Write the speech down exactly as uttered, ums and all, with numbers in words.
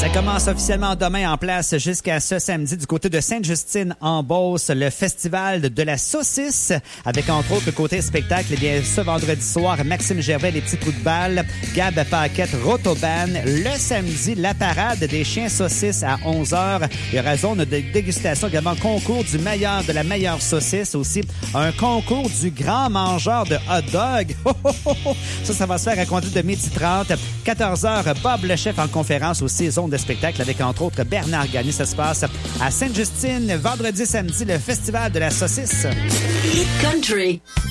Ça commence officiellement demain en place jusqu'à ce samedi du côté de Sainte-Justine en Beauce, le festival de la saucisse avec entre autres le côté spectacle. Eh bien, ce vendredi soir, Maxime Gervais, les petits coups de balle, Gab Paquette, Rotoban. Le samedi, la parade des chiens saucisses à onze heures. Il y aura zone de dégustation également, concours du meilleur de la meilleure saucisse aussi, un concours du grand mangeur de hot dog. Ça, ça va se faire à compter de midi trente. quatorze heures, Bob le chef en conférence aussi, zone de spectacle avec entre autres Bernard Gagné. Ça se passe à Sainte-Justine, vendredi, samedi, le festival de la saucisse. Hit Country.